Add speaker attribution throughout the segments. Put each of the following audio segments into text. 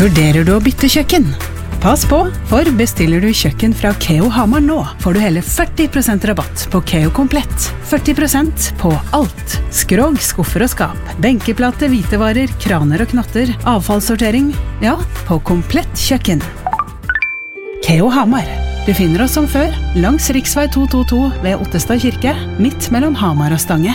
Speaker 1: Vurderer du å bytte kjøkken? Pass på, for bestiller du kjøkken fra Keo Hamar nå, får du hele 40% rabatt på Keo Komplett. 40% på alt. Skrog, skuffer og skap, benkeplate, hvitevarer, kraner og knotter, avfallssortering, ja, på komplett kjøkken. Keo Hamar. Du finner oss som før, langs riksvei 222 ved Ottestad kirke, midt mellom Hamar og Stange.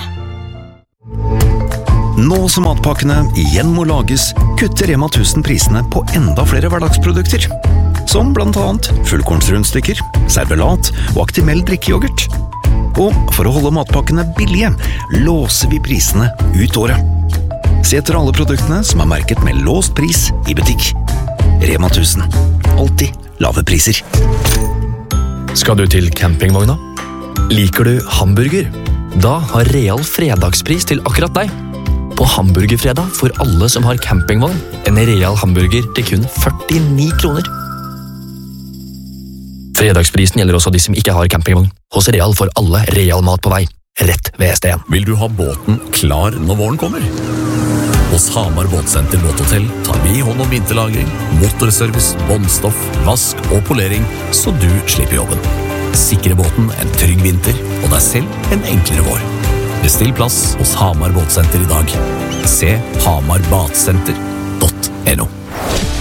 Speaker 2: Nå som matpakkene igjen må lages, kutter Rema 1000 prisene på enda flere hverdagsprodukter. Som blant annet fullkornsrundstykker, servelat og Actimel drikkejoghurt. Og for å holde matpakkene billige, låser vi prisene ut året. Se etter alle produktene som er merket med låst pris i butikk. Rema 1000. Alltid lave priser.
Speaker 3: Skal du til campingvogna? Liker du hamburger? Da har Real fredagspris til akkurat deg. På hamburgerfredag får alle som har campingvogn en Real hamburger til kun 49 kroner. Fredagsprisen gjelder også de som ikke har campingvogn. Hos Real får alle Real mat på vei, rett ved ST1.
Speaker 4: Vil du ha båten klar når våren kommer? Hos Hamar Båtsenter Båthotell tar vi hånd om vinterlagring, motorservice, båndstoff, vask og polering, så du slipper jobben. Sikre båten en trygg vinter, og deg selv en enklere vår. Bestill plass hos Hamar Båtsenter i dag. Se hamarbatsenter.no.